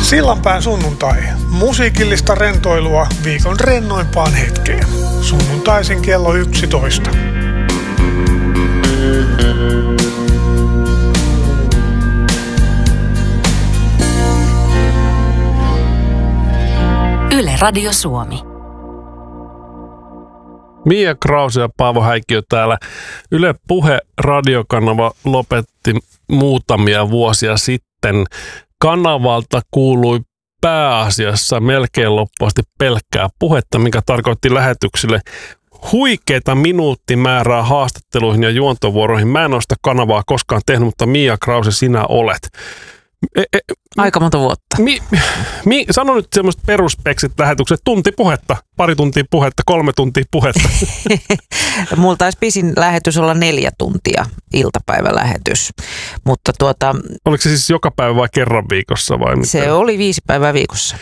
Sillanpään sunnuntai. Musiikillista rentoilua viikon rennoimpaan hetkeen. Sunnuntaisin kello 11. Yle Radio Suomi. Mia Krause ja Paavo Häikkiö täällä. Yle Puhe radiokanava lopetti muutamia vuosia sitten. Kanavalta kuului pääasiassa melkein loppuasti pelkkää puhetta, mikä tarkoitti lähetyksille huikeita minuuttimäärää haastatteluihin ja juontovuoroihin. Mä en ole sitä kanavaa koskaan tehnyt, mutta Mia Krause, sinä olet. Aika monta vuotta. Sano nyt semmoiset peruspeksit lähetykset. Tunti puhetta, pari tuntia puhetta, 3 tuntia puhetta. Mulla taisi pisin lähetys olla 4 tuntia, iltapäivälähetys. Mutta oliko se siis joka päivä vai kerran viikossa vai mitä? Se oli 5 päivää viikossa.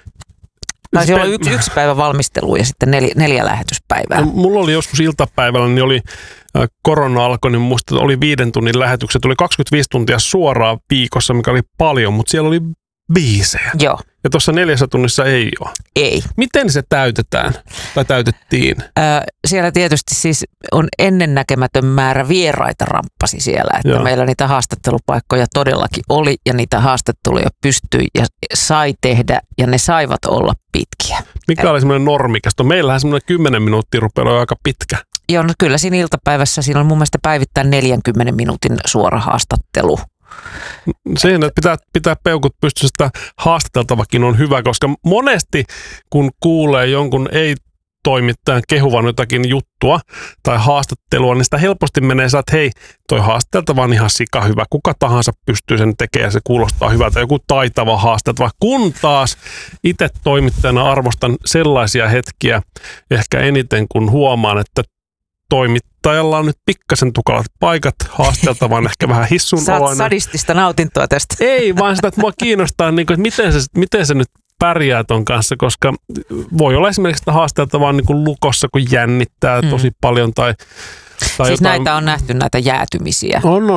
Taisi olla yksi päivä valmistelua ja sitten 4 lähetyspäivää. No, mulla oli joskus iltapäivällä, niin oli korona alkoi, niin musta oli 5 tunnin lähetykset. Tuli 25 tuntia suoraan viikossa, mikä oli paljon, mutta siellä oli biisejä. Joo. Ja tuossa 4 tunnissa ei ole. Ei. Miten se täytetään tai täytettiin? Siellä tietysti siis on ennennäkemätön määrä vieraita ramppasi siellä, että Joo. Meillä niitä haastattelupaikkoja todellakin oli ja niitä haastatteluja pystyi ja sai tehdä ja ne saivat olla pitkiä. Mikä oli semmoinen normikesto? Meillähän semmoinen 10 minuuttia rupeaa olla aika pitkä. Joo, no kyllä siinä iltapäivässä siinä on mun mielestä päivittäin 40 minuutin suora haastattelu. Siihen, että pitää peukut pystyssä, että haastateltavakin on hyvä, koska monesti kun kuulee jonkun ei-toimittajan kehuvan jotakin juttua tai haastattelua, niin sitä helposti menee että hei, toi haastateltava on ihan sika hyvä. Kuka tahansa pystyy sen tekemään ja se kuulostaa hyvältä. Joku taitava haastateltava. Kun taas itse toimittajana arvostan sellaisia hetkiä ehkä eniten, kun huomaan, että toimittajalla on nyt pikkasen tukalat paikat, haasteltavan ehkä vähän hissunoloinen. Saat sadistista nautintoa tästä. Ei, vaan sitä, että mua kiinnostaa, että miten se nyt pärjää ton kanssa, koska voi olla esimerkiksi haasteltavaa niin lukossa, kun jännittää tosi paljon tai siis jotain. näitä on nähty, näitä jäätymisiä. On,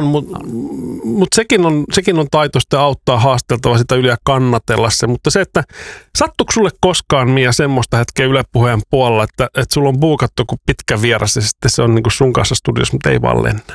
mutta sekin on taito sitten auttaa haasteltavaa sitä yli ja kannatella se. Mutta se, että sattuiko sulle koskaan, Mia, semmoista hetkeä Yle Puheen puolella, että sulla on buukattu joku pitkä vieras ja sitten se on niin kuin sun kanssa studiossa, mutta ei vaan lennä?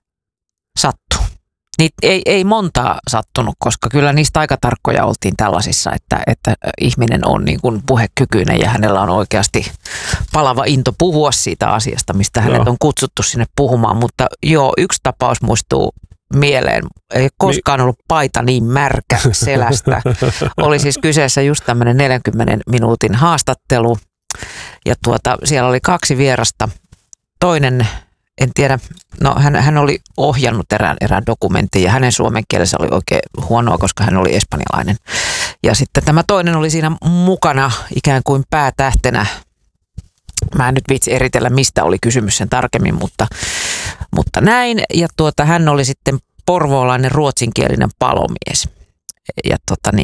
Sattu. Niitä ei montaa sattunut, koska kyllä niistä aika tarkkoja oltiin tällaisissa, että ihminen on niin kuin puhekykyinen ja hänellä on oikeasti palava into puhua siitä asiasta, mistä hänet on kutsuttu sinne puhumaan. Mutta joo, yksi tapaus muistuu mieleen. Ei koskaan ollut paita niin märkä selästä. Oli siis kyseessä just tämmöinen 40 minuutin haastattelu ja siellä oli 2 vierasta. Toinen, en tiedä, no hän oli ohjannut erään dokumentin ja hänen suomen kielensä oli oikein huonoa, koska hän oli espanjalainen. Ja sitten tämä toinen oli siinä mukana ikään kuin päätähtenä. Mä en nyt viitsi eritellä, mistä oli kysymys sen tarkemmin, mutta näin. Ja hän oli sitten porvoolainen ruotsinkielinen palomies. Ja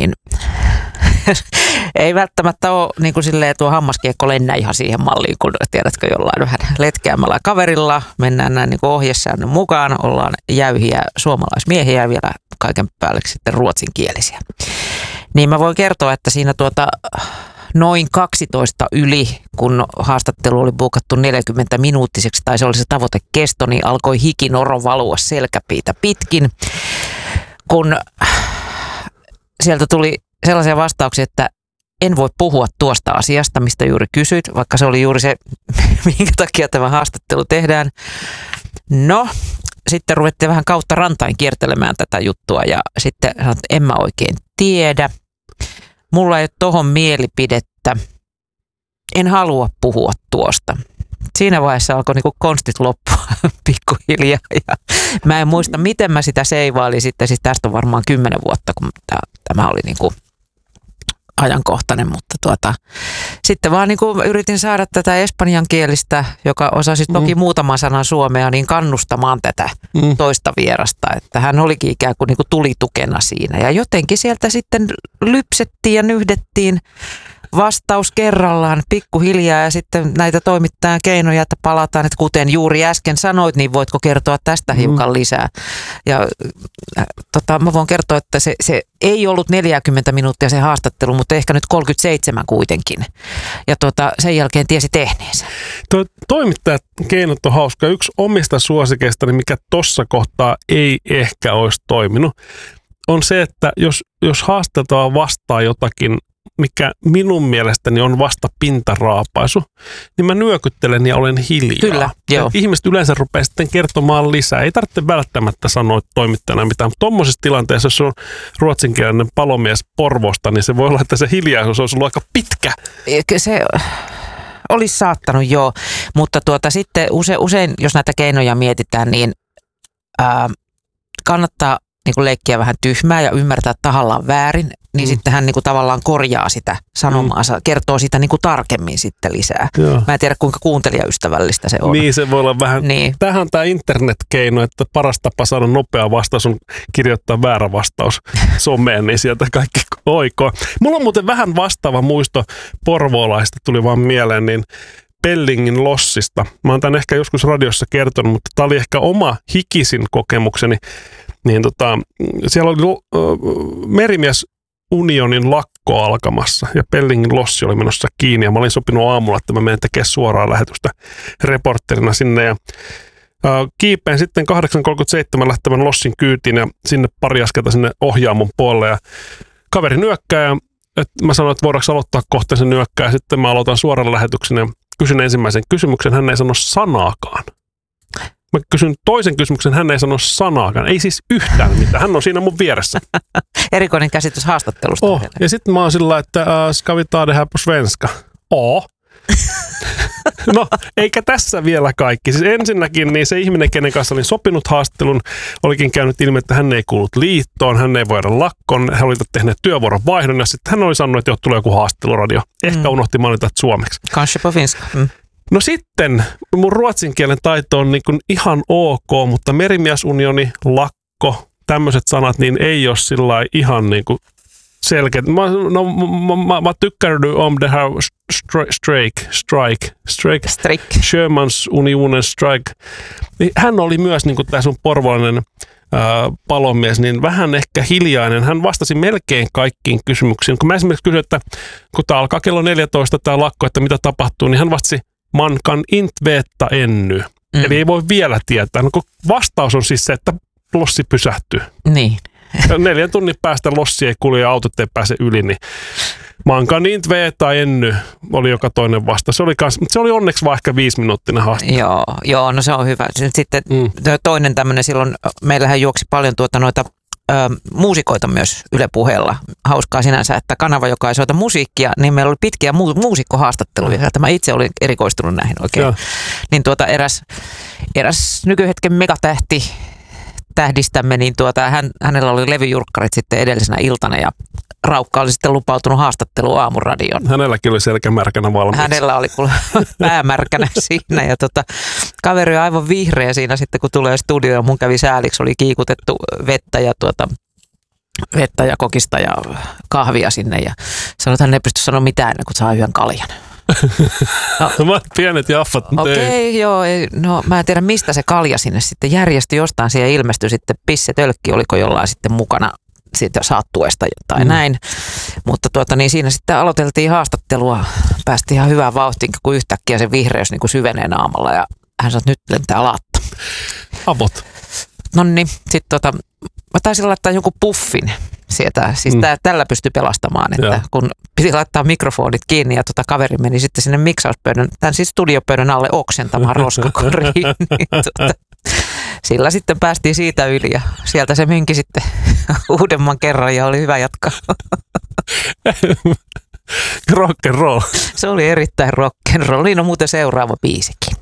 ei välttämättä ole niin kuin silleen tuo hammaskiekko lennä ihan siihen malliin, kun tiedätkö jollain vähän letkeämällä kaverilla. Mennään näin niin kuin ohjesäännön mukaan, ollaan jäyhiä suomalaismiehiä ja vielä kaiken päälle sitten ruotsinkielisiä. Niin mä voin kertoa, että siinä noin 12 yli, kun haastattelu oli buukattu 40-minuuttiseksi, tai se oli se tavoitekesto, niin alkoi hikinoro valua selkäpiitä pitkin, kun sieltä tuli sellaisia vastauksia, että en voi puhua tuosta asiasta, mistä juuri kysyit, vaikka se oli juuri se, minkä takia tämä haastattelu tehdään. No, sitten ruvettiin vähän kautta rantain kiertelemään tätä juttua ja sitten sanoin, että en mä oikein tiedä. Mulla ei ole tohon mielipidettä. En halua puhua tuosta. Siinä vaiheessa alkoi niinku konstit loppua pikkuhiljaa. Ja mä en muista, miten mä sitä seivailin sitten. Siis tästä on varmaan 10 vuotta, kun tämä oli niinku ajankohtainen. Mutta sitten vaan niinku yritin saada tätä espanjankielistä, joka osasi toki muutaman sanan suomea, niin kannustamaan tätä toista vierasta. Että hän olikin ikään kuin niinku tulitukena siinä. Ja jotenkin sieltä sitten lypsettiin ja nyhdettiin vastaus kerrallaan pikkuhiljaa ja sitten näitä toimittajan keinoja, että palataan, että kuten juuri äsken sanoit, niin voitko kertoa tästä hiukan lisää. Ja mä voin kertoa, että se ei ollut 40 minuuttia se haastattelu, mutta ehkä nyt 37 kuitenkin. Ja sen jälkeen tiesi tehneensä. Toimittajat keinot on hauska. Yksi omista suosikeistani, mikä tossa kohtaa ei ehkä olisi toiminut, on se, että jos haastateltava vastaa jotakin, mikä minun mielestäni on vasta pintaraapaisu, niin mä nyökyttelen ja olen hiljaa. Kyllä, joo. Ihmiset yleensä rupeaa sitten kertomaan lisää. Ei tarvitse välttämättä sanoa toimittajana mitään, mutta tuommoisessa tilanteessa, jos on ruotsinkielinen palomies Porvoosta, niin se voi olla, että se hiljaisuus olisi ollut aika pitkä. Se olisi saattanut, joo, mutta sitten usein, jos näitä keinoja mietitään, niin kannattaa niin kuin leikkiä vähän tyhmää ja ymmärtää tahallaan väärin, niin sitten hän niin kuin tavallaan korjaa sitä sanomaansa, kertoo sitä niin kuin tarkemmin sitten lisää. Joo. Mä en tiedä, kuinka kuuntelijaystävällistä se on. Niin, se voi olla vähän. Niin. Tämähän on tämä internetkeino, että paras tapa saada nopea vastaus on kirjoittaa väärä vastaus someen, niin sieltä kaikki oikoo. Mulla on muuten vähän vastaava muisto porvoolaista, tuli vaan mieleen, niin Pellingin lossista. Mä oon tämän ehkä joskus radiossa kertonut, mutta tämä oli ehkä oma hikisin kokemukseni. Niin siellä oli merimiesunionin lakko alkamassa ja Pellingin lossi oli menossa kiinni ja mä olin sopinut aamulla, että mä menen tekemään suoraa lähetystä reporterina sinne ja kiipeen sitten 8.37 lähtevän lossin kyytiin ja sinne pari askelta sinne ohjaamon puolelle ja kaveri nyökkää ja mä sanoin, että voidaanko aloittaa kohta sen nyökkää ja sitten mä aloitan suoran lähetyksen ja kysyn ensimmäisen kysymyksen, hän ei sano sanaakaan. Mä kysyn toisen kysymyksen, hän ei sano sanaakaan. Ei siis yhtään mitään. Hän on siinä mun vieressä. Erikoinen käsitys haastattelusta. Ja sitten mä oon sillä, että ska vi ta det här på svenska? No, eikä tässä vielä kaikki. Siis ensinnäkin niin se ihminen, kenen kanssa olin sopinut haastattelun, olikin käynyt ilmi, että hän ei kuullut liittoon, hän ei voi jäädä lakkoon, he olivat tehneet työvuoron vaihdon ja sitten hän oli sanonut, että tulee joku haastatteluradio. Ehkä unohti mainita suomeksi. Kanske på finska. No sitten mun ruotsin kielen taito on niin kuin ihan ok, mutta merimiesunioni, lakko, tämmöiset sanat, niin ei ole sillä ihan niin kuin selkeät. Mä tykkärdy om det här strike. Sjömansunionen strike. Hän oli myös niin kuin tämä sun porvolainen palomies, niin vähän ehkä hiljainen. Hän vastasi melkein kaikkiin kysymyksiin. Kun mä esimerkiksi kysyin, että kun tää alkaa kello 14 tämä lakko, että mitä tapahtuu, niin hän vastasi, man kan inte veta ännu. Eli ei voi vielä tietää. No, vastaus on siis se, että lossi pysähtyy. Niin. 4 tunnin päästä lossi ei kulje ja autot ei pääse yli, niin man kan inte veta ännu oli joka toinen vastaus. Se oli onneksi vaan ehkä 5-minuuttinen haastattelu. Joo, no se on hyvä. Sitten toinen tämmöinen, silloin meillähän juoksi paljon noita muusikoita myös Yle Puheella. Hauskaa sinänsä, että kanava, joka ei soita musiikkia, niin meillä oli pitkiä muusikkohaastatteluja. Mä itse olin erikoistunut näihin oikein. Ja. Niin eräs nykyhetken megatähti tähdistämme, niin hänellä oli levyjurkkarit sitten edellisenä iltana ja Raukka oli sitten lupautunut haastatteluun Aamuradioon. Hänelläkin oli selkämärkänä valmiiksi. Hänellä oli päämärkänä siinä ja kaveri on aivan vihreä siinä sitten kun tulee studioon ja mun kävi sääliksi, oli kiikutettu vettä ja kokista ja kahvia sinne ja sanoi, että hän ei pysty sanoa mitään ennen kuin saa yhden kaljan. No, pienet jaffat. Okei, joo. No mä en tiedä mistä se kalja sinne sitten järjestyi jostain. Siihen ilmestyi sitten pissetölkki, oliko jollain sitten mukana siitä saattuesta tai näin. Mutta niin siinä sitten aloiteltiin haastattelua. Päästiin ihan hyvään vauhtiin, kun yhtäkkiä se vihreys niin kuin syvenee naamalla ja hän sanoi, että nyt lentää laatta. Avot. No niin, sitten mä taisin laittaa joku puffin sieltä. Siis tällä pystyi pelastamaan, että kun piti laittaa mikrofonit kiinni ja kaveri meni sitten sinne miksauspöydän, tämän siis studiopöydän alle oksentamaan roskakoriin. Niin, sillä sitten päästiin siitä yli ja sieltä se mynki sitten uudemman kerran ja oli hyvä jatkaa. Rock and roll. Se oli erittäin rock and roll. Niin on muuten seuraava biisikin.